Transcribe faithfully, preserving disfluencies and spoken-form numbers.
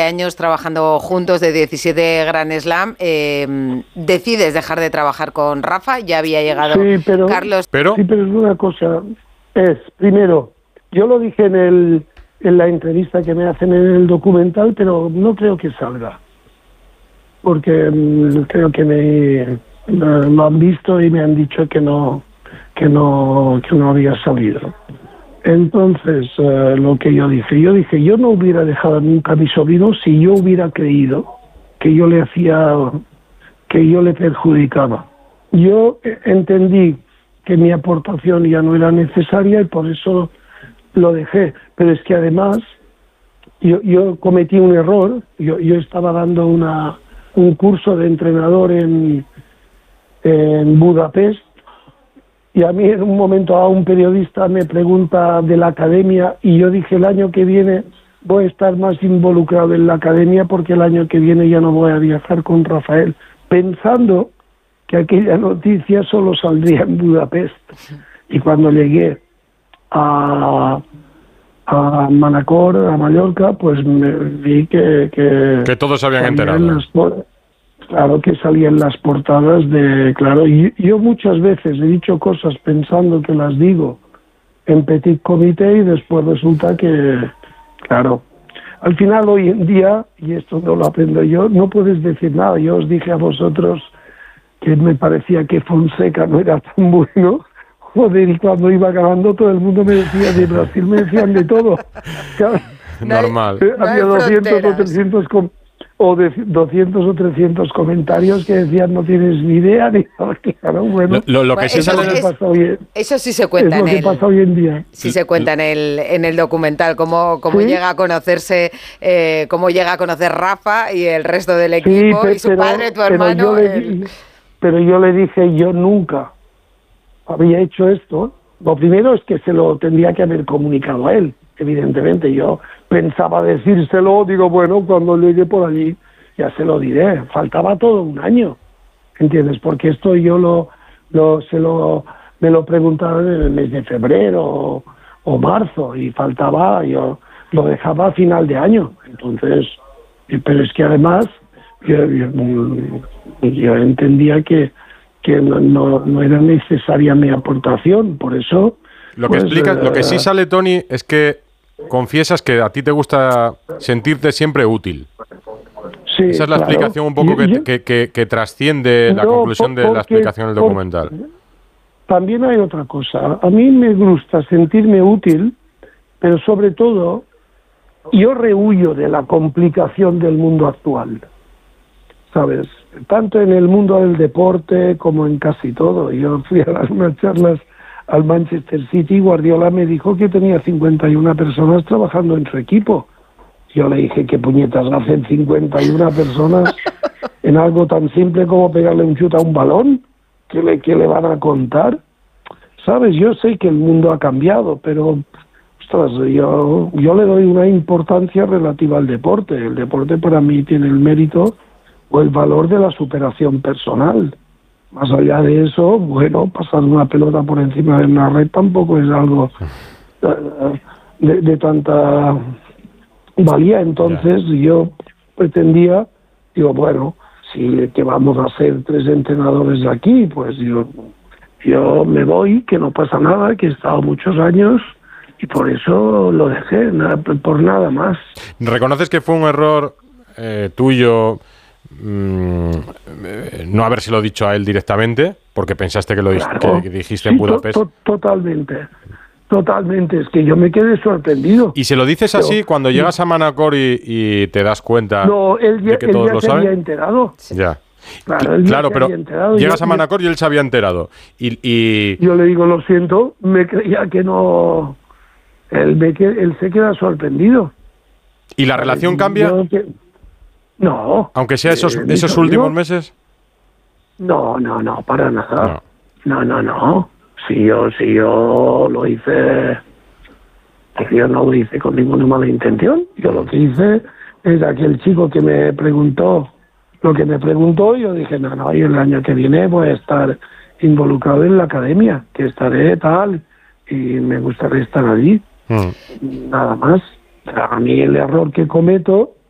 años trabajando juntos, de diecisiete Grand Slam, eh, decides dejar de trabajar con Rafa, ya había llegado sí, pero, Carlos. Pero, sí, pero es una cosa, es, primero, yo lo dije en el en la entrevista que me hacen en el documental, pero no creo que salga, porque mmm, creo que me lo han visto y me han dicho que no que no que no había salido. Entonces, uh, lo que yo dije, yo dije, yo no hubiera dejado nunca a mi sobrino si yo hubiera creído que yo le hacía, que yo le perjudicaba. Yo entendí que mi aportación ya no era necesaria y por eso lo dejé. Pero es que además, yo, yo cometí un error. Yo, yo estaba dando una un curso de entrenador en, en Budapest. Y a mí en un momento a un periodista me pregunta de la academia y yo dije el año que viene voy a estar más involucrado en la academia porque el año que viene ya no voy a viajar con Rafael, pensando que aquella noticia solo saldría en Budapest. Y cuando llegué a, a Manacor, a Mallorca, pues me vi que... Que, que todos se habían enterado. Las, Claro que salían las portadas de... Claro, y yo muchas veces he dicho cosas pensando que las digo en petit comité y después resulta que, claro, al final hoy en día, y esto no lo aprendo yo, no puedes decir nada. Yo os dije a vosotros que me parecía que Fonseca no era tan bueno. Joder, y cuando iba ganando todo el mundo me decía de Brasil, me decían de todo. Claro, normal. No había doscientos o trescientos... Com- o de doscientos o trescientos comentarios que decían no tienes ni idea ni claro, bueno, lo, lo, lo que bueno, sí eso, sale es, hoy, eso sí se cuenta es lo en que el, pasa hoy en día. Sí se cuenta en el en el documental cómo, cómo ¿Sí? llega a conocerse eh, cómo llega a conocer Rafa y el resto del equipo, sí, pe- y su pero, padre, tu hermano. Pero yo, el... le, pero yo le dije, yo nunca había hecho esto. Lo primero es que se lo tendría que haber comunicado a él, evidentemente. Yo pensaba decírselo, digo, bueno, cuando llegue por allí ya se lo diré. Faltaba todo un año, ¿entiendes? Porque esto yo lo, lo se lo me lo preguntaron en el mes de febrero o, o marzo y faltaba, yo lo dejaba a final de año. Entonces, pero es que además yo, yo, yo entendía que que no, no, no era necesaria mi aportación, por eso... Lo que pues, explica, uh, lo que sí sale, Toni, es que confiesas que a ti te gusta sentirte siempre útil. Sí, esa es la claro. explicación un poco que, yo, que, que, que trasciende no, la conclusión de la explicación del documental. También hay otra cosa. A mí me gusta sentirme útil, pero sobre todo yo rehuyo de la complicación del mundo actual, ¿sabes? Tanto en el mundo del deporte como en casi todo. Yo fui a dar unas charlas al Manchester City y Guardiola me dijo que tenía cincuenta y una personas trabajando en su equipo. Yo le dije, ¿qué puñetas hacen cincuenta y una personas en algo tan simple como pegarle un chute a un balón? ¿Qué le, qué le van a contar? ¿Sabes? Yo sé que el mundo ha cambiado, pero ostras, yo, yo le doy una importancia relativa al deporte. El deporte para mí tiene el mérito o el valor de la superación personal. Más allá de eso, bueno, pasar una pelota por encima de una red tampoco es algo de, de tanta valía. Entonces yeah. yo pretendía, digo, bueno, si que vamos a ser tres entrenadores aquí, pues yo, yo me voy, que no pasa nada, que he estado muchos años y por eso lo dejé, nada, por nada más. ¿Reconoces que fue un error eh, tuyo mmm, no habérselo dicho a él directamente porque pensaste que lo claro, que dijiste sí, en Budapest? To- to- totalmente, totalmente, es que yo me quedé sorprendido. ¿Y se lo dices yo, así cuando sí. llegas a Manacor y, y te das cuenta no, él ya, de que él todos ya lo se saben? había enterado. Ya. Claro, él claro ya pero se había enterado. llegas yo, a Manacor y él se había enterado. Y, y... Yo le digo, lo siento, me creía que no... Él, me, él se queda sorprendido. ¿Y la relación cambia? Que... No. Aunque sea esos, eh, esos últimos meses. No, no, no, para nada. No, no, no. no. Si yo, si yo lo hice... Yo no lo hice con ninguna mala intención. Yo lo que hice es aquel chico que me preguntó, lo que me preguntó, yo dije, no, no, y el año que viene voy a estar involucrado en la academia, que estaré tal, y me gustaría estar allí. Mm. Nada más. A mí el error que cometo